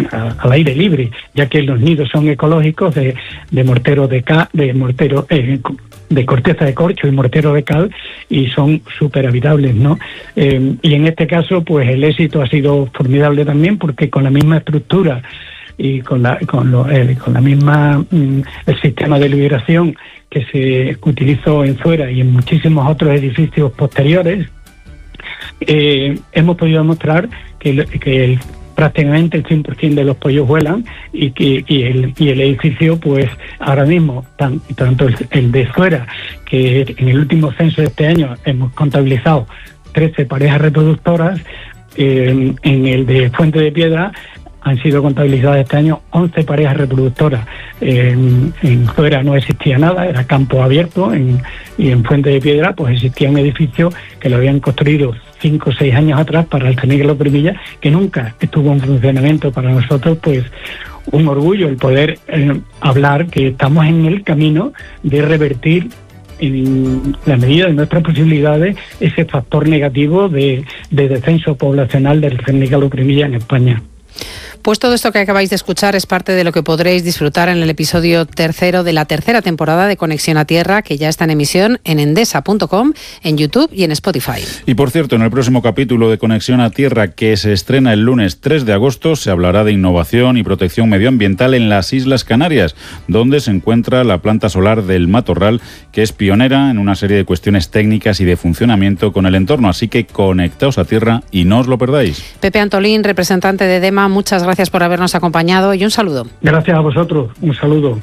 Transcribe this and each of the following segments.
al aire libre, ya que los nidos son ecológicos de mortero de corteza de corcho y mortero de cal, y son súper habitables, ¿no? Y en este caso, pues el éxito ha sido formidable también, porque con la misma estructura y con la misma el sistema de liberación que se utilizó en Zuera y en muchísimos otros edificios posteriores, hemos podido demostrar que prácticamente el 100% de los pollos vuelan, y el edificio, pues ahora mismo, tanto el de Zuera, que en el último censo de este año hemos contabilizado 13 parejas reproductoras, en el de Fuente de Piedra han sido contabilizadas este año 11 parejas reproductoras. En Zuera no existía nada, era campo abierto, y en Fuente de Piedra pues existía un edificio que lo habían construido 5 o 6 años atrás para el San Primilla, que nunca estuvo en funcionamiento. Para nosotros, pues, un orgullo el poder hablar que estamos en el camino de revertir, en la medida de nuestras posibilidades, ese factor negativo de descenso poblacional del San Primilla en España. Pues todo esto que acabáis de escuchar es parte de lo que podréis disfrutar en el episodio 3 de la tercera temporada de Conexión a Tierra, que ya está en emisión en endesa.com, en YouTube y en Spotify. Y por cierto, en el próximo capítulo de Conexión a Tierra, que se estrena el lunes 3 de agosto, se hablará de innovación y protección medioambiental en las Islas Canarias, donde se encuentra la planta solar del Matorral, que es pionera en una serie de cuestiones técnicas y de funcionamiento con el entorno. Así que conectaos a tierra y no os lo perdáis. Pepe Antolín, representante de DEMA, muchas gracias por habernos acompañado y un saludo. Gracias a vosotros, un saludo.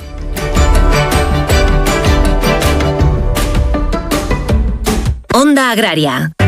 Onda Agraria.